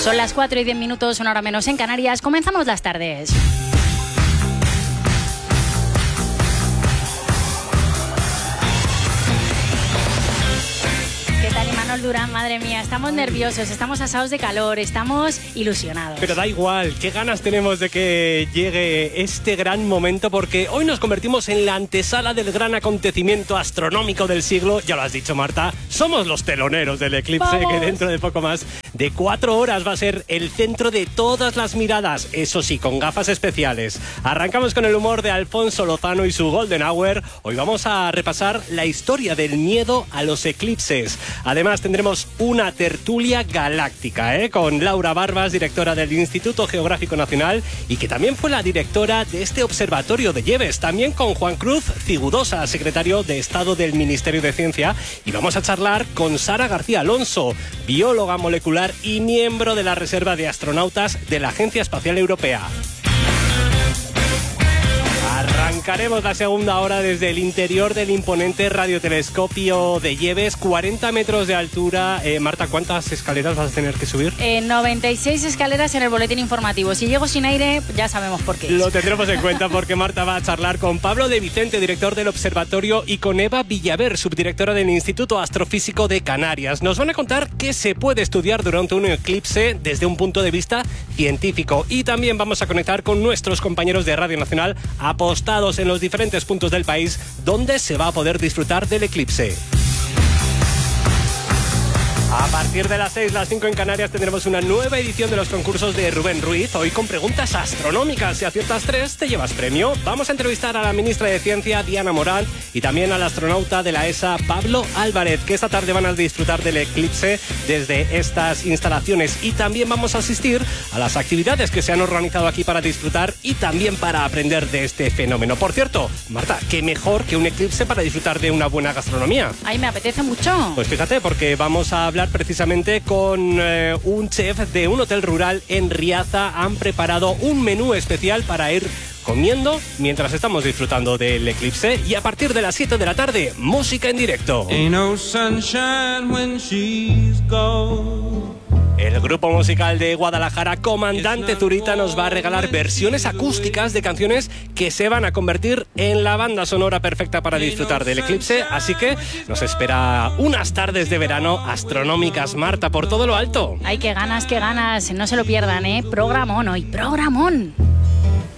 Son las 4:10, una hora menos en Canarias. Comenzamos las tardes. Durán, madre mía, estamos nerviosos, estamos asados de calor, estamos ilusionados. Pero da igual, qué ganas tenemos de que llegue este gran momento, porque hoy nos convertimos en la antesala del gran acontecimiento astronómico del siglo. Ya lo has dicho, Marta, somos los teloneros del eclipse. ¡Vamos! Que dentro de poco más de 4 horas va a ser el centro de todas las miradas, eso sí, con gafas especiales. Arrancamos con el humor de Alfonso Lozano y su Golden Hour. Hoy vamos a repasar la historia del miedo a los eclipses. Además, tendremos una tertulia galáctica, con Laura Barbas, directora del Instituto Geográfico Nacional y que también fue la directora de este observatorio de Lleves. También con Juan Cruz Cigudosa, secretario de Estado del Ministerio de Ciencia. Y vamos a charlar con Sara García Alonso, bióloga molecular y miembro de la Reserva de Astronautas de la Agencia Espacial Europea. Arrancaremos la segunda hora desde el interior del imponente radiotelescopio de Lleves, 40 metros de altura. Marta, ¿cuántas escaleras vas a tener que subir? 96 escaleras en el boletín informativo. Si llego sin aire, ya sabemos por qué. Lo tendremos en cuenta porque Marta va a charlar con Pablo de Vicente, director del observatorio, y con Eva Villaver, subdirectora del Instituto Astrofísico de Canarias. Nos van a contar qué se puede estudiar durante un eclipse desde un punto de vista científico. Y también vamos a conectar con nuestros compañeros de Radio Nacional apostados en los diferentes puntos del país donde se va a poder disfrutar del eclipse. A partir de las 6, las 5 en Canarias, tendremos una nueva edición de los concursos de Rubén Ruiz, hoy con preguntas astronómicas. Si aciertas 3, te llevas premio. Vamos a entrevistar a la ministra de Ciencia, Diana Morant, y también al astronauta de la ESA, Pablo Álvarez, que esta tarde van a disfrutar del eclipse desde estas instalaciones. Y también vamos a asistir a las actividades que se han organizado aquí para disfrutar y también para aprender de este fenómeno. Por cierto, Marta, qué mejor que un eclipse para disfrutar de una buena gastronomía. Ay, me apetece mucho. Pues fíjate, porque vamos a hablar precisamente con un chef de un hotel rural en Riaza. Han preparado un menú especial para ir comiendo mientras estamos disfrutando del eclipse. Y a partir de las 7 de la tarde, música en directo. El grupo musical de Guadalajara, Comandante Zurita, nos va a regalar versiones acústicas de canciones que se van a convertir en la banda sonora perfecta para disfrutar del eclipse. Así que nos espera unas tardes de verano astronómicas, Marta, por todo lo alto. Ay, qué ganas, no se lo pierdan, Programón hoy, programón.